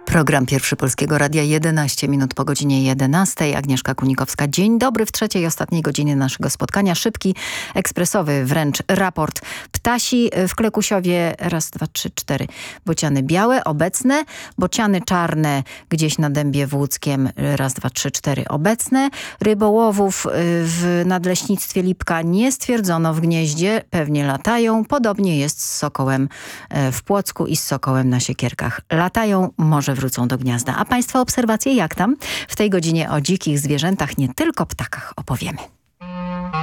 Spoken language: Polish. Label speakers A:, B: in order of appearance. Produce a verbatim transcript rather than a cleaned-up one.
A: Program Pierwszy Polskiego Radia, jedenaście minut po godzinie jedenastej. Agnieszka Kunikowska. Dzień dobry w trzeciej, ostatniej godzinie naszego spotkania. Szybki, ekspresowy wręcz raport ptasi w Klekusiowie. Raz, dwa, trzy, cztery. Bociany białe, obecne. Bociany czarne gdzieś na Dębie w Łódzkiem. Raz, dwa, trzy, cztery. Obecne. Rybołowów w Nadleśnictwie Lipka nie stwierdzono w gnieździe. Pewnie latają. Podobnie jest z sokołem w Płocku i z sokołem na Siekierkach. Latają, może wrócą do gniazda. A państwa obserwacje jak tam? W tej godzinie o dzikich zwierzętach, nie tylko ptakach opowiemy.